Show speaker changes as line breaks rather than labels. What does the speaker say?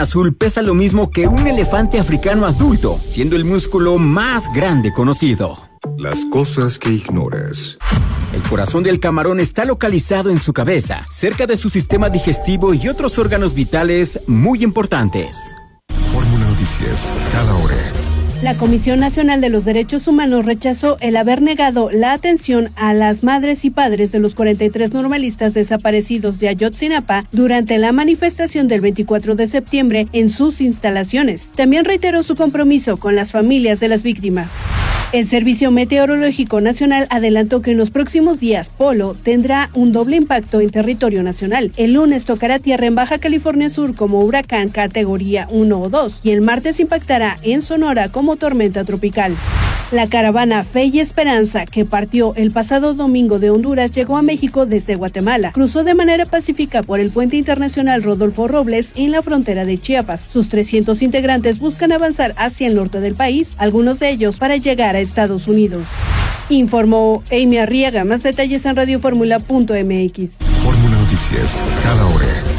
azul pesa lo mismo que un elefante africano adulto, siendo el músculo más grande conocido.
Las cosas que ignoras.
El corazón del camarón está localizado en su cabeza, cerca de su sistema digestivo y otros órganos vitales muy importantes.
Fórmula Noticias, cada hora.
La Comisión Nacional de los Derechos Humanos rechazó el haber negado la atención a las madres y padres de los 43 normalistas desaparecidos de Ayotzinapa durante la manifestación del 24 de septiembre en sus instalaciones. También reiteró su compromiso con las familias de las víctimas. El Servicio Meteorológico Nacional adelantó que en los próximos días Polo tendrá un doble impacto en territorio nacional. El lunes tocará tierra en Baja California Sur como huracán categoría 1 o 2 y el martes impactará en Sonora como tormenta tropical. La caravana Fe y Esperanza, que partió el pasado domingo de Honduras, llegó a México desde Guatemala. Cruzó de manera pacífica por el puente internacional Rodolfo Robles en la frontera de Chiapas. Sus 300 integrantes buscan avanzar hacia el norte del país, algunos de ellos para llegar a Estados Unidos. Informó Amy Arriaga. Más detalles en radioformula.mx.
Fórmula Noticias, cada hora.